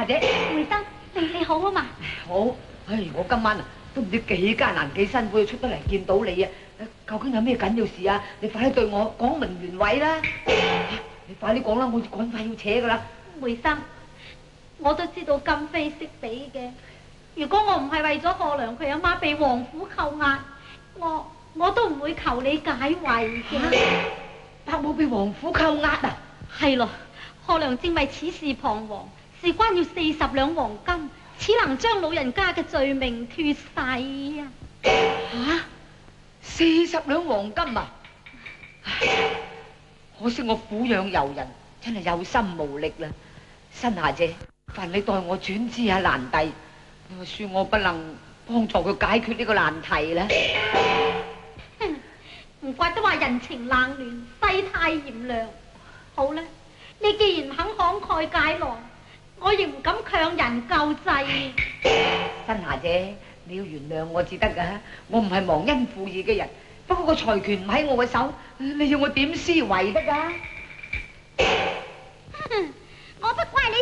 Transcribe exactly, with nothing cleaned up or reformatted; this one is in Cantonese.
下姐， 梅生，你你好啊嘛？ 好。唉，我今晚啊都唔知幾艱難幾辛苦出得嚟見到你啊！究竟有咩緊要事啊？你快啲對我講明原委啦！你快啲講啦，我趕快要扯噶啦！ 梅生，我都知道金飛識俾嘅。如果我唔係為咗賀良佢阿媽被王府扣押，我我都唔會求你解圍嘅。 伯母被王府扣押啊？ 係咯，賀良正為此事彷徨，事關要四十兩黃金，只能將老人家嘅罪名脫洗啊！ 吓，四十兩黃金啊！可惜我撫養遊人，真係有心無力啦。新霞姐，煩你代我轉知下蘭弟，我恕我不能幫助佢解決呢個難題啦。 唔怪得話人情冷暖，世態炎涼。好啦，你既然肯慷慨解囊，我亦唔敢強人救濟。 新霞姐，你要原諒我至得噶，我唔係忘恩負義嘅人，不過個財權唔喺我嘅手，你要我點思維得噶？ 我不怪你